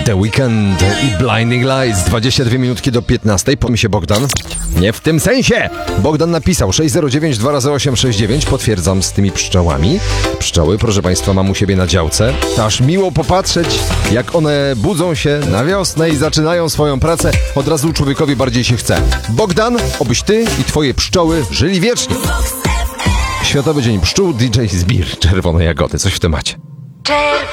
The Weeknd i Blinding Lights. 22 minutki do 15. Powie mi się Bogdan. Nie w tym sensie! Bogdan napisał 609 2razy869. Potwierdzam z tymi pszczołami. Pszczoły, proszę państwa, mam u siebie na działce. To aż miło popatrzeć, jak one budzą się na wiosnę i zaczynają swoją pracę. Od razu człowiekowi bardziej się chce. Bogdan, obyś ty i twoje pszczoły żyli wiecznie. Światowy Dzień Pszczół, DJ Zbir, Czerwone Jagody. Coś w temacie.